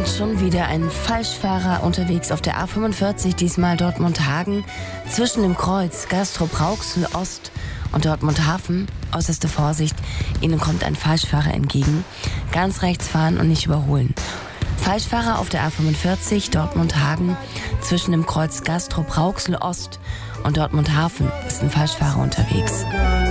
Und schon wieder ein Falschfahrer unterwegs auf der A45, diesmal Dortmund-Hagen, zwischen dem Kreuz Castrop-Rauxel Ost und Dortmund-Hafen. Äußerste Vorsicht, Ihnen kommt ein Falschfahrer entgegen. Ganz rechts fahren und nicht überholen. Falschfahrer auf der A45 Dortmund-Hagen, zwischen dem Kreuz Castrop-Rauxel Ost und Dortmund-Hafen ist ein Falschfahrer unterwegs.